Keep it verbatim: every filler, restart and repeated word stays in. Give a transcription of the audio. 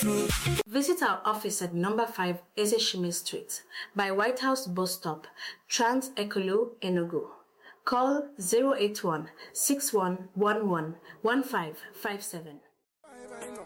Visit our office at number five Ezeshimi Street by White House Bus Stop, Trans Ekolo, Enugu. Call zero eight one, six one one one, one five five seven.